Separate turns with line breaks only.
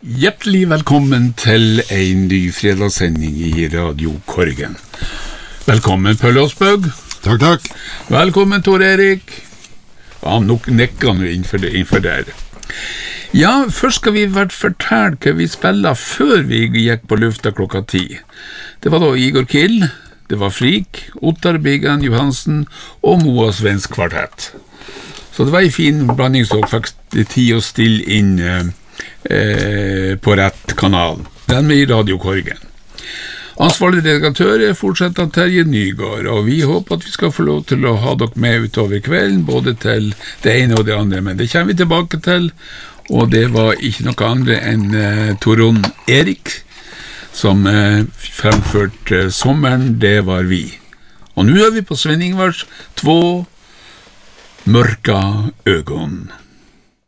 Hjertelig velkommen til en ny fredagssending i Radio Korgen. Velkommen, Pølle Åsbøg.
Takk.
Velkommen, Tor Erik. Ja, nok nekka nå innenfor der. Ja, først skal vi fortelle hva vi spiller før vi gikk på lufta klokka 10. Det var da Igor Kill, det var Frik, Ottar Biggen Johansen og Moa Svensk kvartett. Så det var en fin blanding som fikk tid å stille inn på rett kanal. Den med i Radio Korgen. Ansvarlig redaktør er fortsatt Terje Nygaard, og vi håper at vi skal få lov til å ha dere med utover kvelden, både til det ene og det andre, men det kommer vi tilbake til, og det var ikke noe andre enn Toron Erik, som fremførte Sommeren, det var vi. Og nå er vi på Sven Ingvars 2 mørka ögon.